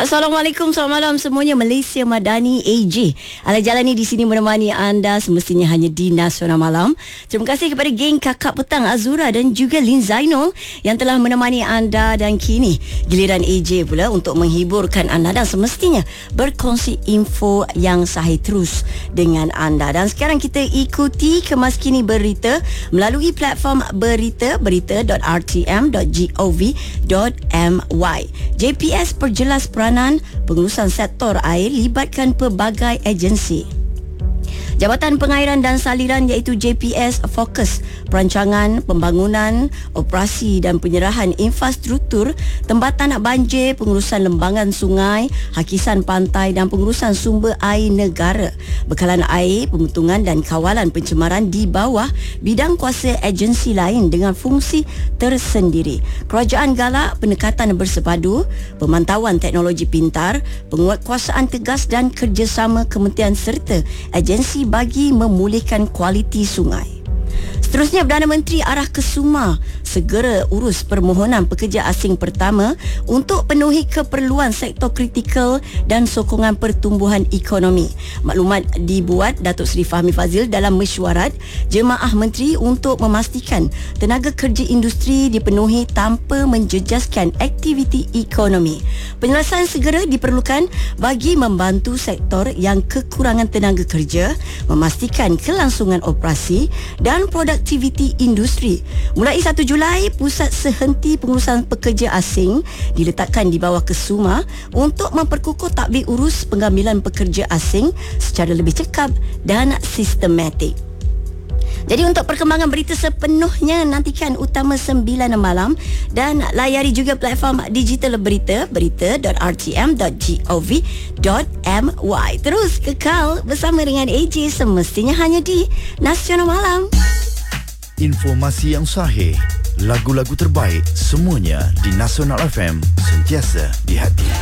Assalamualaikum, selamat malam semuanya. Malaysia Madani AJ Ala Jalani di sini menemani anda semestinya hanya di Nasional Malam. Terima kasih kepada geng Kakak Petang Azura dan juga Lin Zainul yang telah menemani anda, dan kini giliran AJ pula untuk menghiburkan anda dan semestinya berkongsi info yang sahih terus dengan anda. Dan sekarang kita ikuti kemaskini berita melalui platform berita.rtm.gov.my. JPS perjelas peranan pengurusan sektor air libatkan pelbagai agensi. Jabatan Pengairan dan Saliran iaitu JPS fokus perancangan, pembangunan, operasi dan penyerahan infrastruktur, tempatan banjir, pengurusan lembangan sungai, hakisan pantai dan pengurusan sumber air negara, bekalan air, pemutungan dan kawalan pencemaran di bawah bidang kuasa agensi lain dengan fungsi tersendiri. Kerajaan galak pendekatan bersepadu, pemantauan teknologi pintar, penguatkuasaan tegas dan kerjasama kementerian serta agensi bagi memulihkan kualiti sungai. Seterusnya, Perdana Menteri arah ke SUMA segera urus permohonan pekerja asing pertama untuk penuhi keperluan sektor kritikal dan sokongan pertumbuhan ekonomi. Maklumat dibuat Datuk Seri Fahmi Fadzil dalam mesyuarat Jemaah Menteri untuk memastikan tenaga kerja industri dipenuhi tanpa menjejaskan aktiviti ekonomi. Penyelesaian segera diperlukan bagi membantu sektor yang kekurangan tenaga kerja, memastikan kelangsungan operasi dan produktiviti industri. Mulai 1 Julai, Pusat Sehenti Pengurusan Pekerja Asing diletakkan di bawah KESUMA untuk memperkukuh tadbir urus pengambilan pekerja asing secara lebih cekap dan sistematik. Jadi untuk perkembangan berita sepenuhnya, nantikan Utama 9 malam dan layari juga platform digital berita, berita.rtm.gov.my. Terus kekal bersama dengan AJ semestinya hanya di Nasional Malam. Informasi yang sahih, lagu-lagu terbaik, semuanya di Nasional FM, sentiasa di hati.